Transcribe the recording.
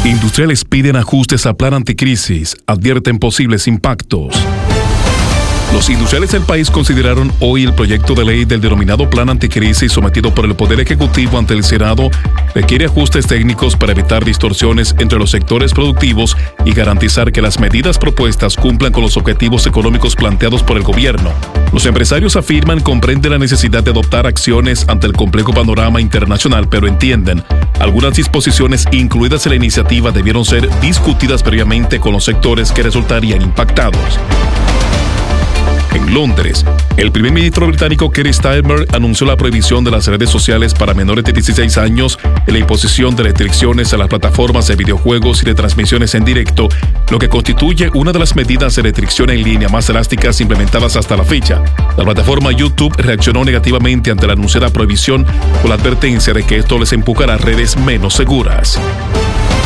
Industriales piden ajustes a plan anticrisis, advierten posibles impactos. Los industriales del país consideraron hoy el proyecto de ley del denominado Plan Anticrisis sometido por el Poder Ejecutivo ante el Senado requiere ajustes técnicos para evitar distorsiones entre los sectores productivos y garantizar que las medidas propuestas cumplan con los objetivos económicos planteados por el gobierno. Los empresarios afirman comprenden la necesidad de adoptar acciones ante el complejo panorama internacional, pero entienden algunas disposiciones incluidas en la iniciativa debieron ser discutidas previamente con los sectores que resultarían impactados. En Londres, el primer ministro británico Keir Starmer anunció la prohibición de las redes sociales para menores de 16 años y la imposición de restricciones a las plataformas de videojuegos y de transmisiones en directo, lo que constituye una de las medidas de restricción en línea más drásticas implementadas hasta la fecha. La plataforma YouTube reaccionó negativamente ante la anunciada prohibición con la advertencia de que esto les empujará a redes menos seguras.